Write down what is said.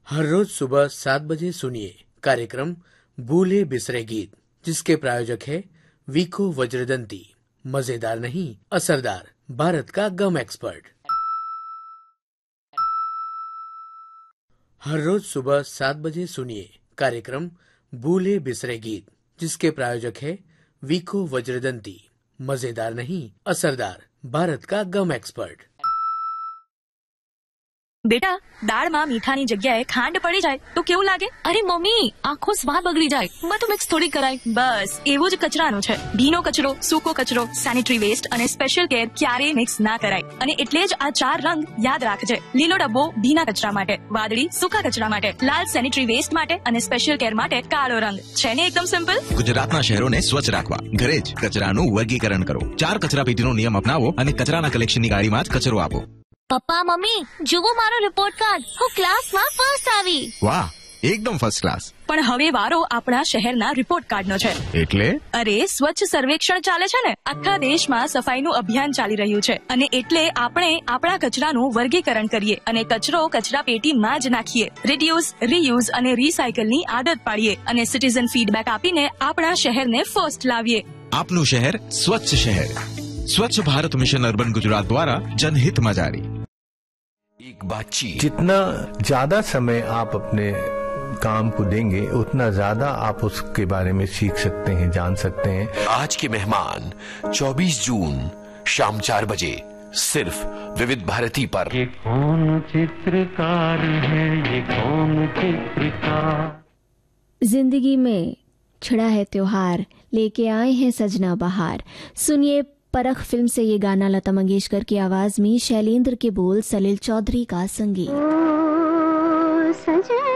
हर रोज सुबह 7 बजे सुनिए कार्यक्रम भूले बिसरे गीत, जिसके प्रायोजक है वीको वज्रदंती। मजेदार नहीं, असरदार, भारत का गम एक्सपर्ट। हर रोज सुबह 7 बजे सुनिए कार्यक्रम भूले बिसरे गीत, जिसके प्रायोजक है वीको वज्रदंती। मजेदार नहीं, असरदार, भारत का गम एक्सपर्ट। बेटा, દાળમાં મીઠાની જગ્યાએ ખાંડ પડી જાય તો કેવું લાગે? અરે મમ્મી, આખો સ્વાદ બગડી જાય. મેં તો મિક્સ થોડી કરાય. બસ એવું જ કચરાનું છે. ભીનો કચરો, સૂકો કચરો, સેનિટરી વેસ્ટ અને સ્પેશિયલ કેર ક્યારેય મિક્સ ના કરાય. અને એટલે જ આ 4 રંગ યાદ રાખજે. લીલો ડબ્બો ભીના કચરા માટે, વાદળી સૂકા કચરા માટે, લાલ સેનિટરી વેસ્ટ માટે અને સ્પેશિયલ કેર માટે કાળો રંગ. છે ને એકદમ સિમ્પલ? ગુજરાતના શહેરોને સ્વચ્છ રાખવા ઘરે જ કચરાનું વર્ગીકરણ કરો. 4 કચરાપેટીનો નિયમ અપનાવો અને કચરાના કલેક્શનની ગાડીમાં જ કચરો આપો. પપ્પા મમ્મી, જુઓ મારો રિપોર્ટ કાર્ડ. હું ક્લાસમાં ફર્સ્ટ આવી. વાહ, એકદમ ફર્સ્ટ ક્લાસ. પણ હવે વારો આપણા શહેરના રિપોર્ટ કાર્ડનો છે. એટલે? અરે, સ્વચ્છ સર્વેક્ષણ ચાલે છે ને. આખા દેશમાં સફાઈનું અભિયાન ચાલી રહ્યું છે અને એટલે આપણે આપણા કચરાનું વર્ગીકરણ કરીએ અને કચરો કચરાપેટીમાં જ નાખીએ. રિડ્યુસ, રીયુઝ અને રીસાયકલની આદત પાડીએ અને સિટીઝન ફીડબેક આપીને આપણા શહેરને ફર્સ્ટ લાવીએ. આપનું શહેર સ્વચ્છ શહેર. स्वच्छ भारत मिशन अर्बन गुजरात द्वारा जनहित में जारी। एक बातचीत। जितना ज्यादा समय आप अपने काम को देंगे उतना ज्यादा आप उसके बारे में सीख सकते हैं, जान सकते हैं। आज के मेहमान 24 जून शाम 4 बजे सिर्फ विविध भारती पर। ये कौन चित्रकार है, ये कौन चित्रकार। जिंदगी में छिड़ा है त्योहार, लेके आए हैं सजना बहार। सुनिए परख फिल्म से ये गाना, लता मंगेशकर की आवाज में, शैलेंद्र के बोल, सलील चौधरी का संगीत।